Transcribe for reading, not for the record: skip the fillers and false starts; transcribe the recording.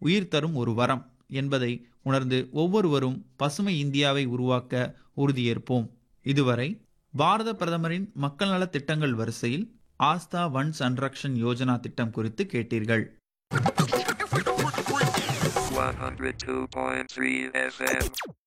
உயிர் தரும் ஒரு வரம் என்பதை உணர்ந்து ஒவ்வொருவரும் பசுமை இந்தியாவை உருவாக்க உறுதியேற்போம். இதுவரை பாரத பிரதமரின் மக்கள் நல திட்டங்கள் வரிசையில் ஆஸ்தா வன் சன்ரக்ஷன் யோஜனா திட்டம் குறித்து கேட்டீர்கள். 102.3 FM